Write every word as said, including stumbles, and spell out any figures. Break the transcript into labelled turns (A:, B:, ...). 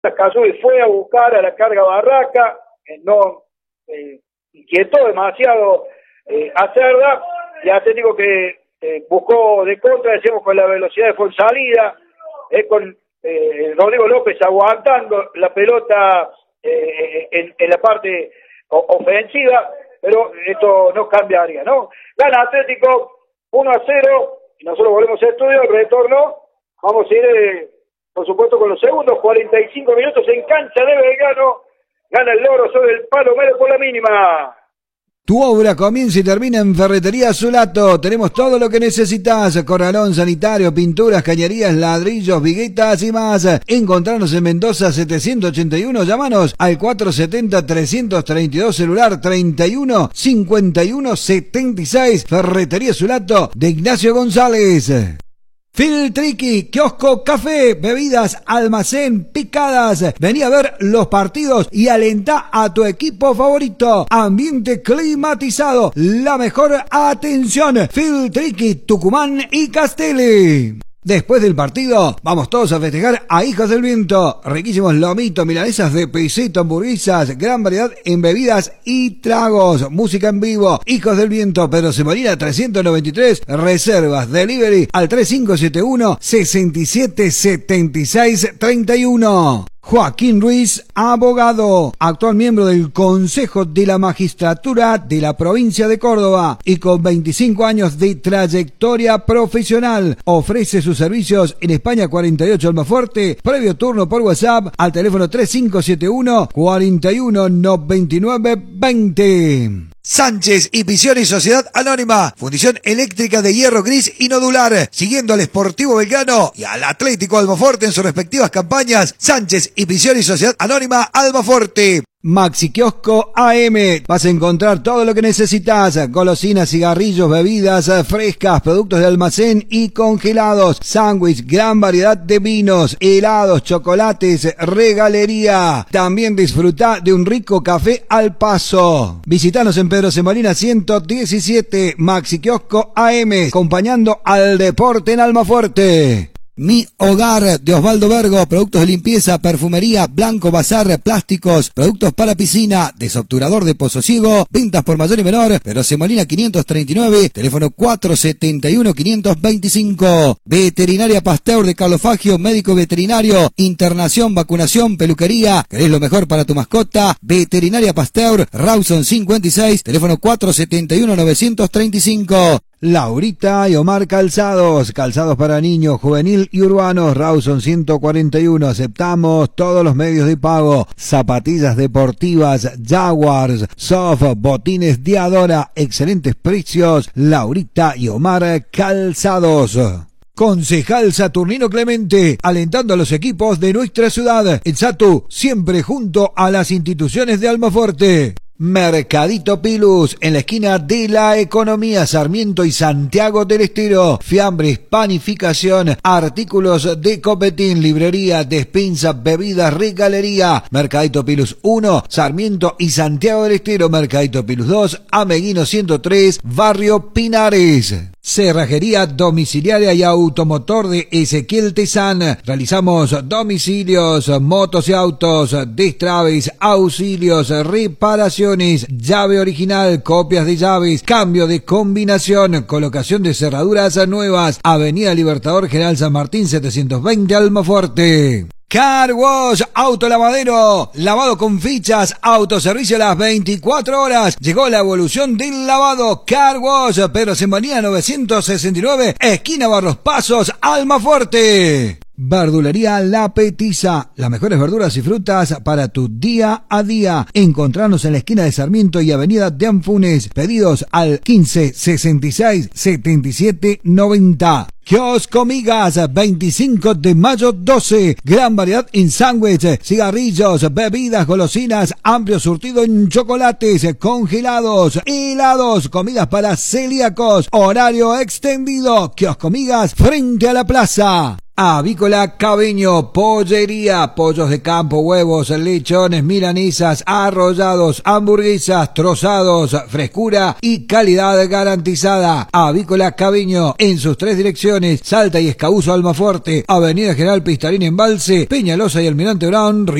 A: Cazzubi fue a buscar a la carga Barraca, eh, no eh, inquietó demasiado eh, a Cerda, y Atlético que eh, buscó de contra, decimos, con la velocidad de Fonsalida, eh, con eh, Rodrigo López aguantando la pelota eh, en, en la parte ofensiva, pero esto no cambiaría, ¿no? Gana Atlético uno a cero, y nosotros volvemos al estudio, el retorno, vamos a ir, eh, por supuesto, con los segundos, cuarenta y cinco minutos en cancha de Belgrano, gana el Loro sobre el Palomero por la mínima.
B: Tu obra comienza y termina en Ferretería Azulato. Tenemos todo lo que necesitas: corralón sanitario, pinturas, cañerías, ladrillos, viguetas y más. Encontrarnos en Mendoza setecientos ochenta y uno. Llámanos al cuatrocientos setenta, trescientos treinta y dos, celular treinta y uno, cincuenta y uno, setenta y seis. Ferretería Azulato de Ignacio González. Filtriqui, kiosco, café, bebidas, almacén, picadas. Vení a ver los partidos y alentá a tu equipo favorito. Ambiente climatizado, la mejor atención. Filtriqui, Tucumán y Castelli. Después del partido, vamos todos a festejar a Hijos del Viento. Riquísimos lomitos, milanesas de pesito, hamburguesas, gran variedad en bebidas y tragos. Música en vivo. Hijos del Viento, Pedro Semolina trescientos noventa y tres. Reservas, delivery al tres cinco siete uno, seis siete siete seis tres uno. Joaquín Ruiz, abogado, actual miembro del Consejo de la Magistratura de la provincia de Córdoba y con veinticinco años de trayectoria profesional. Ofrece sus servicios en España cuarenta y ocho Almafuerte, previo turno por WhatsApp al teléfono tres cinco siete uno, cuarenta y uno noventa y nueve veinte. Sánchez y Pisión y Sociedad Anónima, fundición eléctrica de hierro gris y nodular, siguiendo al Sportivo Belgrano y al Atlético Almafuerte en sus respectivas campañas. Sánchez y Pisión y Sociedad Anónima Almafuerte. Maxi Kiosco A M, vas a encontrar todo lo que necesitas: golosinas, cigarrillos, bebidas frescas, productos de almacén y congelados, sándwich, gran variedad de vinos, helados, chocolates, regalería. También disfruta de un rico café al paso. Visítanos en Pedro Semolina ciento diecisiete, Maxi Kiosco A M, acompañando al deporte en Almafuerte. Mi Hogar de Osvaldo Vergo, productos de limpieza, perfumería, blanco, bazar, plásticos, productos para piscina, desobturador de Pozo Ciego, ventas por mayor y menor, Pedro Semolina quinientos treinta y nueve, teléfono cuatrocientos setenta y uno, quinientos veinticinco. Veterinaria Pasteur de Carlos Fagio, médico veterinario, internación, vacunación, peluquería. ¿Querés lo mejor para tu mascota? Veterinaria Pasteur, Rawson cincuenta y seis, teléfono cuatrocientos setenta y uno, novecientos treinta y cinco. Laurita y Omar Calzados, calzados para niños, juvenil y urbanos, Rawson ciento cuarenta y uno, aceptamos todos los medios de pago, zapatillas deportivas, Jaguars, Soft, botines Diadora, excelentes precios, Laurita y Omar Calzados. Concejal Saturnino Clemente, alentando a los equipos de nuestra ciudad, en Satu, siempre junto a las instituciones de Almafuerte. Mercadito Pilus, en la esquina de la Economía, Sarmiento y Santiago del Estero. Fiambres, panificación, artículos de copetín, librería, despensa, bebidas, regalería. Mercadito Pilus uno, Sarmiento y Santiago del Estero. Mercadito Pilus dos, Ameguino ciento tres, Barrio Pinares. Cerrajería domiciliaria y automotor de Ezequiel Tezán. Realizamos domicilios, motos y autos, destraves, auxilios, reparaciones, llave original, copias de llaves, cambio de combinación, colocación de cerraduras nuevas. Avenida Libertador General San Martín setecientos veinte Almafuerte. Car Wash, autolavadero, lavado con fichas, autoservicio a las veinticuatro horas. Llegó la evolución del lavado. Car Wash, Pedro Semolina novecientos sesenta y nueve, esquina Barros Pasos, Almafuerte. Verdulería La Petiza, las mejores verduras y frutas para tu día a día. Encontrarnos en la esquina de Sarmiento y Avenida de Anfunes. Pedidos al quince sesenta y seis setenta y siete noventa. Kiosco Migas, veinticinco de mayo doce. Gran variedad en sándwiches, cigarrillos, bebidas, golosinas, amplio surtido en chocolates, congelados, helados, comidas para celíacos. Horario extendido. Kiosco Migas, frente a la plaza. Avícola Cabeño, pollería, pollos de campo, huevos, lechones, milanesas, arrollados, hamburguesas, trozados, frescura y calidad garantizada. Avícola Cabeño, en sus tres direcciones. direcciones Salta y Escabuz Almafuerte, Avenida General Pistarín Embalse, Peñalosa y Almirante Brown,